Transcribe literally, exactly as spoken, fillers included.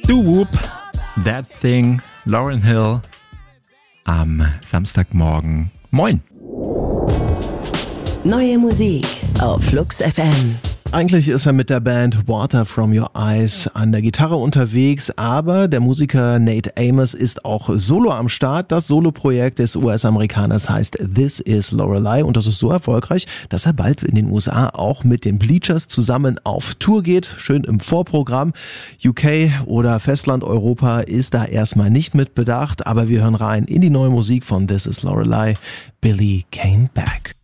Doo-Wop, That Thing, Lauryn Hill am Samstagmorgen. Moin! Neue Musik auf Flux F M. Eigentlich ist er mit der Band Water From Your Eyes an der Gitarre unterwegs, aber der Musiker Nate Amos ist auch solo am Start. Das Soloprojekt des U S-Amerikaners heißt This Is Lorelei und das ist so erfolgreich, dass er bald in den U S A auch mit den Bleachers zusammen auf Tour geht. Schön im Vorprogramm. U K oder Festland Europa ist da erstmal nicht mit bedacht, aber wir hören rein in die neue Musik von This Is Lorelei. Billy Came Back.